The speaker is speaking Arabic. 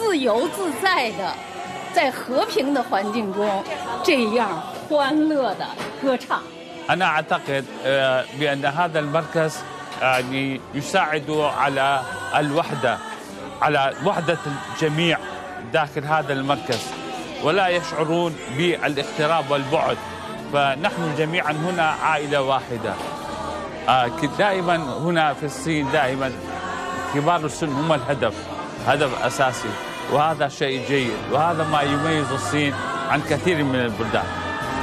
自由自在的，在和平的环境中这样欢乐的歌唱。 أنا أعتقد بأن هذا المركز يعني يساعد على الوحدة، على وحدة الجميع داخل هذا المركز، ولا يشعرون بالاغتراب والبعد، فنحن جميعا هنا عائلة واحدة. دائما هنا في الصين دائما كبار السن هم الهدف، هدف أساسي، وهذا شيء جيد، وهذا ما يميز الصين عن كثير من البلدان.